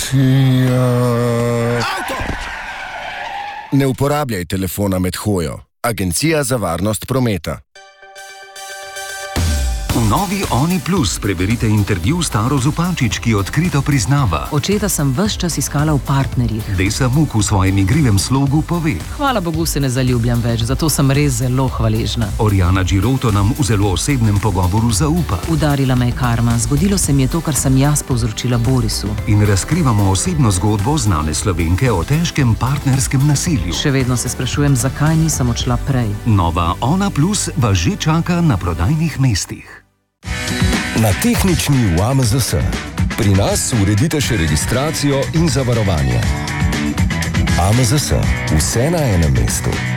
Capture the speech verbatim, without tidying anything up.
Policija. Ne uporabljaj telefona med hojo. Agencija za varnost prometa. V novi Oni Plus preberite intervju s Taro Zupančič, ki odkrito priznava: Očeta sem ves čas iskala v partnerjih. Desa Muk v svojem igrivem slogu pove: Hvala Bogu se ne zaljubljam več, zato sem res zelo hvaležna. Oriana Giroto nam v zelo osebnem pogovoru zaupa. Udarila me je karma, zgodilo se mi je to, kar sem jaz povzročila Borisu. In razkrivamo osebno zgodbo znane Slovenke o težkem partnerskem nasilju. Še vedno se sprašujem, zakaj nisem odšla prej. Nova Ona Plus vas že čaka na prodajnih mestih. Na tehnični v A M Z S. Pri nas uredite še registracijo in zavarovanje. A M Z S. Vse na enem mestu.